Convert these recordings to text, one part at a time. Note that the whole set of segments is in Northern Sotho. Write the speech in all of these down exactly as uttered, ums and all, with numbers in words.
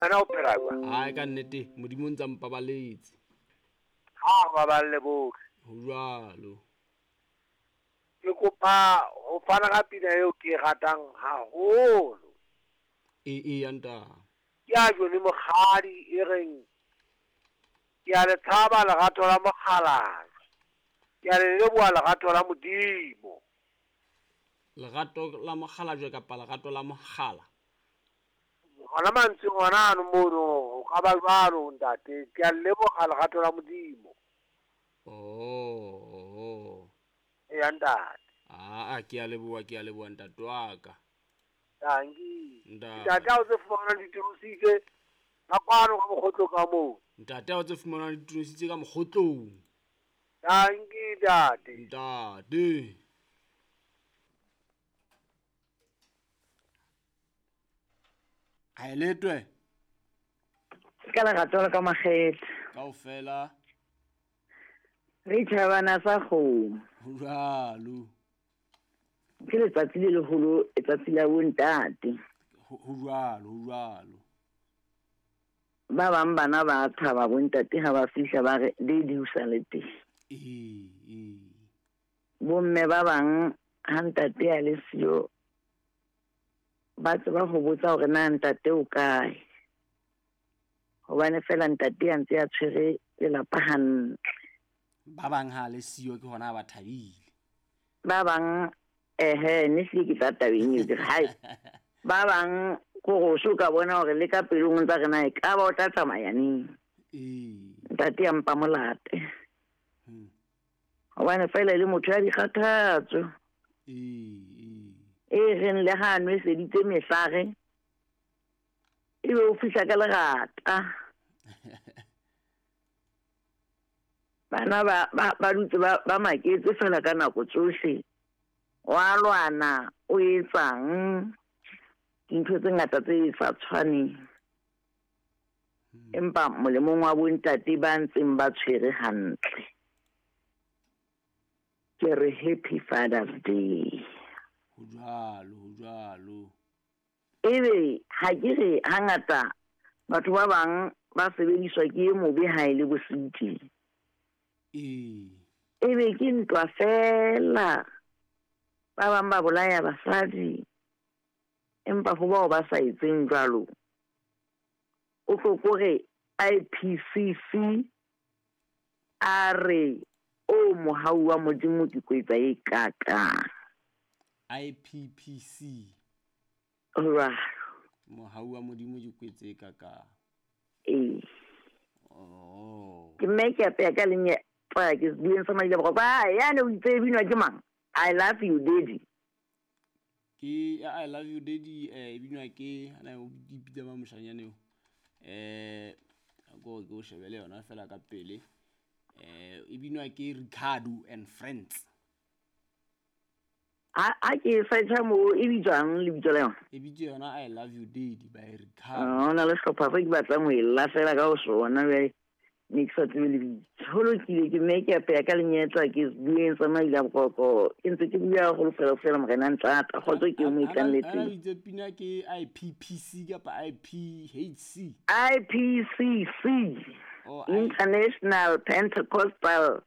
ana o phela kwa Ai ka nnete modimo ntse mpa baletse. ha ba ba le bohle Ho jwalo. ke kopa ho fana ka pina eo ke e ratang haholo E e anta. ke a jone mokgadi e reng ke a le tshaba lerato la mokgalajwe ke a le leboha lerato la modimo Lerato la mokgalajwe kapa lerato la mogala. gona mantswe ngwana ano mono go ka ba jwalo ntate ke a le leboga lerato la modimo Oh. e ya ntate Ah, a ke a leboa ke a leboa ntate wa ka. tanki Nda. ntate a o tse fumana ditirositse ka kwano ka mokgotlo ka moo Ntate a tse fumana ditunusitse ka mokgotlong. tanki ntate Ntate. Ai letwe Ka lerato la ka makgethe kaofela. re thabana sa kgomo Ho jwalo. ke letsatsi le leholo letsatsi la bontate Ho ho jwalo ho jwalo. ba bang bana ba thaba bontate ha ba fihla ba re le di usa le teng Eh eh. bomme ba bang ha ntate a le siyo ba tseba go botsa gore na ntate o kae hobane fela ntate a ntse a tshwere lelapa hantle Ba bang ha le siyo ke hona ba thabile. ba bang ehe ne se ke tla tabeng e dire hai ba bang go go so ka bona gore le ka pelong tsa rena e ka ba o tla tsamaya neng Eh. ntate a mpa molate Hmm. hobane fela le motho ya dikgathatso Eh e reng le ha nwe seditse mehlare e be o fihla ka lerata bana ba ba ba dutse ba ba maketse fela ka nako tsohle wa lwana o etsang dintho tse ngata tse sa tshwaneng empa molemong wa bontate ba ntseng ba tshwere hantle ke re happy Father's Day ho jwalo ho jwalo. ebe ha ke re hangata batho ba bang ba sebediswa ke e mobe ha e le bositi Eh. ebe ke ntwa fela ba bang ba bolaya basadi empa go bao ba sa etseng jwalo o tlo kore I P C C a re o mohau wa modimo ke kwetsa e kakang I P P C right mohau wa modimo di kwetse ka ka. eh Oh. ke make up ya ka lenye pa ke bueng sa maile go ba ya ne o itse binwa ke mang I love you daddy Ke I love you daddy eh binwa ke ana o di pitsa ma moshanyane o. Eh go go shebele yona fela ka pele. Eh e binwa ke Ricardo and Friends. a a ke searcha mo e bitswang le bitso le yona E bitse yona I love you daddy by Ricardo. ona le hlopha re ke batla mo e lasela ka o sona be ni ke sa tsebe le holo ke ke make up ya ka lenyetsa ke bueng sa maile bokoko ke ntse ke bua go fela fela morena ntata kgotso ke mo itlannetse Ana itse pina ke I P P C kapa I P H C. I P C C Oh, International Pentecostal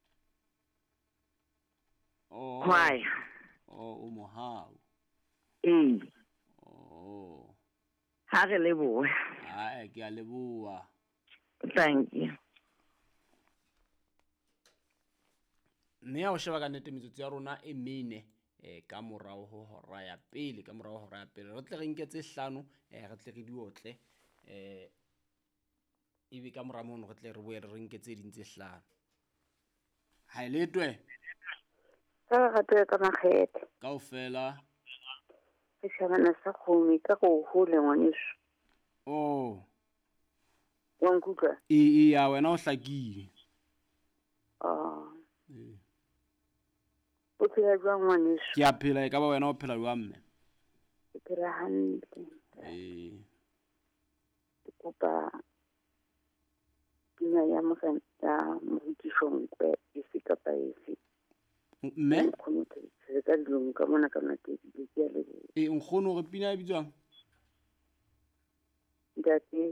Oh. Choir Oh, o mohau. eh Oh. ha re le bo Ai ke a leboa. thank you Mme a o sheba ka nnete metsotso ya rona e mene eh ka morao ho hora ya pele ka morao ho hora ya pele re tle re nke tse hlano eh re tle re di otle eh e be ka morao mono re tle re boe re nke tse ding tse hlano. Ha letwe Ka gato ka makgethe kaofela. ke shebana sa kgomo ka go hole ngwaneso Oh wa nkutlwa e e ya wena o hlakile. ah Eh o phela jwang ngwaneso ke a phela e ka ba wena o phela jwang mme? ke phela hantle Eh ke kopa pina ya mogana ya morutišonkwe efe kapa efe mme nkgono se ka dilong ka mona ka matedi ke a leboha e nkgono re pina e bitswang ntate.